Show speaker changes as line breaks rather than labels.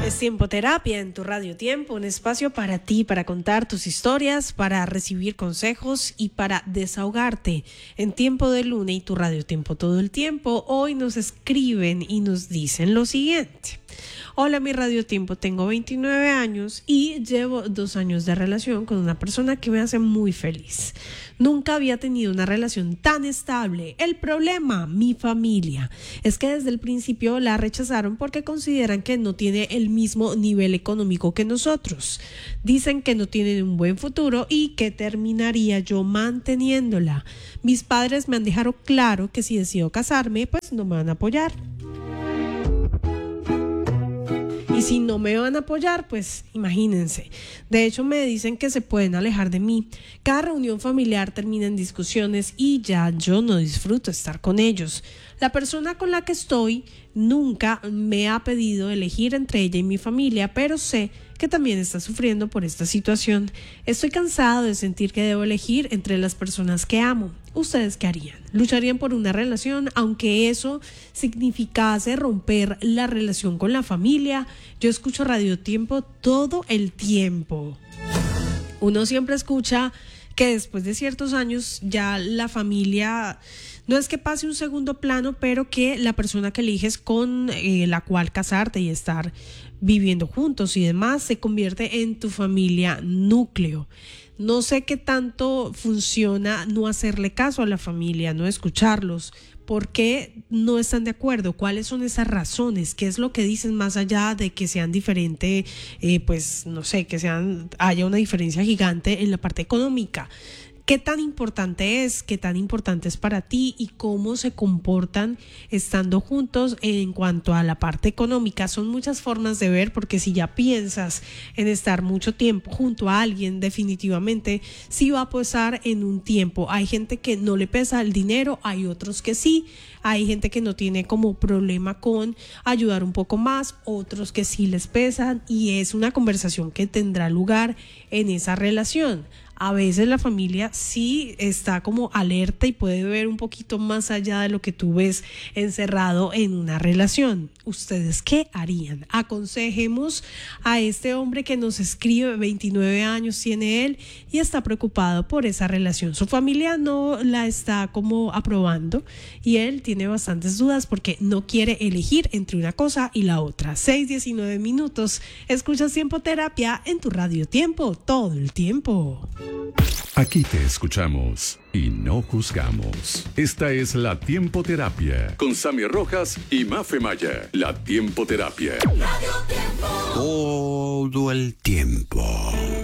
Es Tiempo Terapia en tu Radio Tiempo, un espacio para ti, para contar tus historias, para recibir consejos y para desahogarte. En Tiempo de Luna y tu Radio Tiempo todo el tiempo, hoy nos escriben y nos dicen lo siguiente. Hola, mi Radio Tiempo, tengo 29 años y llevo 2 años de relación con una persona que me hace muy feliz. Nunca había tenido una relación tan estable. El problema, mi familia, es que desde el principio la rechazaron porque consideran que no tiene el mismo nivel económico que nosotros. Dicen que no tienen un buen futuro y que terminaría yo manteniéndola. Mis padres me han dejado claro que si decido casarme, pues no me van a apoyar. Y si no me van a apoyar, pues imagínense. De hecho, me dicen que se pueden alejar de mí. Cada reunión familiar termina en discusiones y ya yo no disfruto estar con ellos. La persona con la que estoy nunca me ha pedido elegir entre ella y mi familia, pero sé que también está sufriendo por esta situación. Estoy cansado de sentir que debo elegir entre las personas que amo. ¿Ustedes qué harían? ¿Lucharían por una relación aunque eso significase romper la relación con la familia? Yo escucho Radio Tiempo todo el tiempo. Uno siempre escucha que después de ciertos años ya la familia no es que pase un segundo plano, pero que la persona que eliges con la cual casarte y estar viviendo juntos y demás se convierte en tu familia núcleo. No sé qué tanto funciona no hacerle caso a la familia, no escucharlos. ¿Por qué no están de acuerdo? ¿Cuáles son esas razones? ¿Qué es lo que dicen más allá de que sean diferentes? Pues no sé, haya una diferencia gigante en la parte económica. ¿Qué tan importante es? ¿Qué tan importante es para ti? ¿Y cómo se comportan estando juntos en cuanto a la parte económica? Son muchas formas de ver, porque si ya piensas en estar mucho tiempo junto a alguien, definitivamente sí va a pesar en un tiempo. Hay gente que no le pesa el dinero, hay otros que sí. Hay gente que no tiene como problema con ayudar un poco más, otros que sí les pesan, y es una conversación que tendrá lugar en esa relación. A veces la familia sí está como alerta y puede ver un poquito más allá de lo que tú ves encerrado en una relación. ¿Ustedes qué harían? Aconsejemos a este hombre que nos escribe, 29 años tiene él y está preocupado por esa relación. Su familia no la está como aprobando y él tiene bastantes dudas porque no quiere elegir entre una cosa y la otra. 6:19 minutos. Escuchas Tiempo Terapia en tu Radio Tiempo todo el tiempo.
Aquí te escuchamos y no juzgamos. Esta es la Tiempo Terapia con Sammy Rojas y Mafe Maya. La Tiempo Terapia.
Todo el tiempo.